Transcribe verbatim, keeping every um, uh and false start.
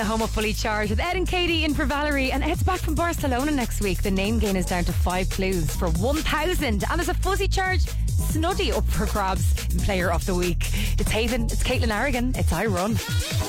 Home of Fully Charged with Ed and Katie in for Valerie, and Ed's back from Barcelona next week. The name game is down to five clues for one thousand, and there's a fuzzy charge snuddy up for grabs in Player of the Week. It's Haven, it's Caitlin Aragon, it's I Run.